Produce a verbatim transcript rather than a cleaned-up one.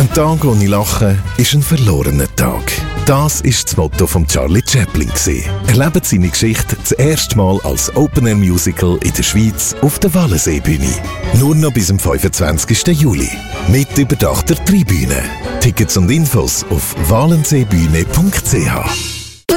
Ein Tag ohne Lachen ist ein verlorener Tag. Das ist das Motto von Charlie Chaplin. Erlebt seine Geschichte das erste Mal als Open-Air-Musical in der Schweiz auf der Wallenseebühne. Nur noch bis zum fünfundzwanzigsten Juli. Mit überdachter Tribüne. Tickets und Infos auf walenseebühne punkt c h.